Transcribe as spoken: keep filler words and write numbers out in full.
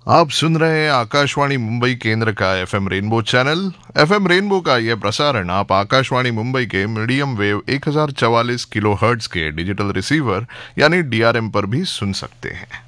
आप सुन रहे हैं आकाशवाणी मुंबई केंद्र का FM rainbow channel. FM rainbow का यह प्रसारण आप आकाशवाणी मुंबई के मीडियम वेव एक हज़ार चवालीस किलो हर्ट्ज के डिजिटल रिसीवर यानी डीआरएम पर भी सुन सकते हैं।